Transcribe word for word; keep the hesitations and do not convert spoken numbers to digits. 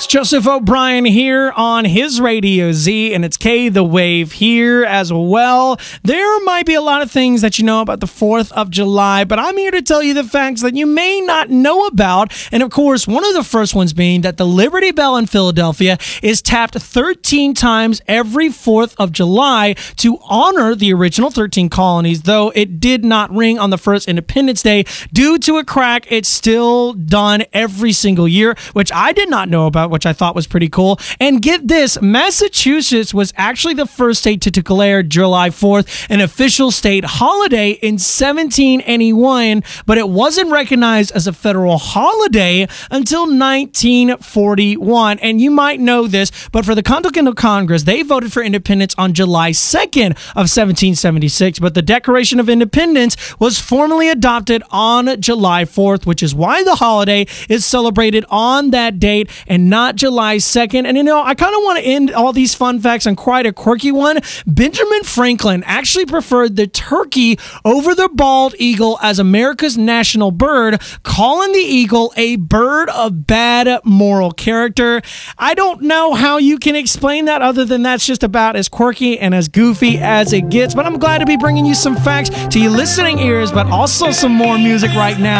It's Joseph O'Brien here on his Radio Z, and it's K the Wave here as well. There might be a lot of things that you know about the fourth of July, but I'm here to tell you the facts that you may not know about. And of course, one of the first ones being that the Liberty Bell in Philadelphia is tapped thirteen times every fourth of July to honor the original thirteen colonies, though it did not ring on the first Independence Day due to a crack. It's still done every single year, which I did not know about, which I thought was pretty cool. And get this, Massachusetts was actually the first state to declare July fourth an official state holiday in seventeen eighty-one, but it wasn't recognized as a federal holiday until nineteen forty-one. And you might know this, but for the Continental Congress, they voted for independence on July second of seventeen seventy-six, but the Declaration of Independence was formally adopted on July fourth, which is why the holiday is celebrated on that date and not July second. And you know, I kind of want to end all these fun facts on quite a quirky one. Benjamin Franklin actually preferred the turkey over the bald eagle as America's national bird, calling the eagle a bird of bad moral character. I don't know how you can explain that other than that's just about as quirky and as goofy as it gets, but I'm glad to be bringing you some facts to your listening ears, but also some more music right now.